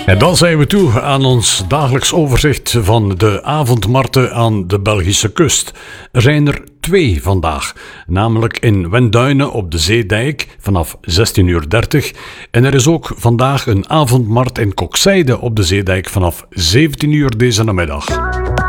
En dan zijn we toe aan ons dagelijks overzicht van de avondmarkten aan de Belgische kust. Er zijn er 2 vandaag, namelijk in Wenduinen op de Zeedijk vanaf 16:30 uur. En er is ook vandaag een avondmarkt in Kokzijde op de Zeedijk vanaf 17 uur deze namiddag.